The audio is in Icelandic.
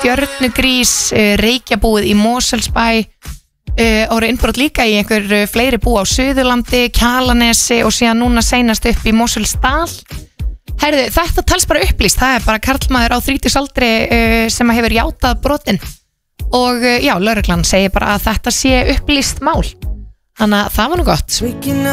Stjörnugrís, Reykjabúið í Mosfellsbæ, og innbrot líka í einhver fleiri bú á Suðurlandi, Kjalarnesi og síðan núna seinast upp í Mosfellsdal. Herðu, þetta tals bara upplýst, það er bara karlmaður á 30-aldri sem hefur játað brotin og já, lögreglan segir bara að þetta sé upplýst mál, þannig að það var nú gott.